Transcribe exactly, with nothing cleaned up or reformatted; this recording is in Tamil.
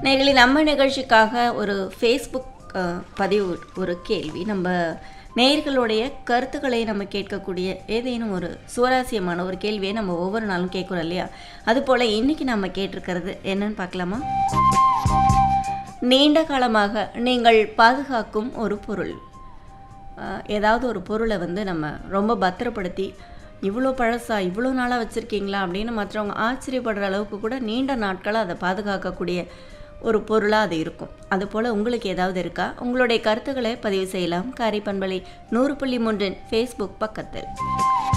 நேயர்களே, நம்ம நிகழ்ச்சிக்காக ஒரு ஃபேஸ்புக் அ பதிவு ஒரு கேள்வி. நம்ம நேயர்களுடைய கருத்துக்களை நம்ம கேட்கக்கூடிய ஏதேனும் ஒரு சுவாரஸ்யமான ஒரு கேள்வியை நம்ம ஒவ்வொரு நாளும் கேட்குறோம் இல்லையா? அதுபோல் இன்னைக்கு நம்ம கேட்டிருக்கிறது என்னன்னு பார்க்கலாமா? நீண்ட காலமாக நீங்கள் பாதுகாக்கும் ஒரு பொருள். அ ஏதாவது ஒரு பொருளை வந்து நம்ம ரொம்ப பத்திரப்படுத்தி, இவ்வளோ பழசா, இவ்வளோ நாளாக வச்சுருக்கீங்களா அப்படின்னு மற்றவங்க ஆச்சரியப்படுற அளவுக்கு கூட நீண்ட நாட்களாக அதை பாதுகாக்கக்கூடிய ஒரு பொருளாக அது இருக்கும். அதுபோல் உங்களுக்கு ஏதாவது இருக்கா? உங்களுடைய கருத்துக்களை பதிவு செய்யலாம் காரை பண்பலை நூறு புள்ளி மூன்றின் ஃபேஸ்புக் பக்கத்தில்.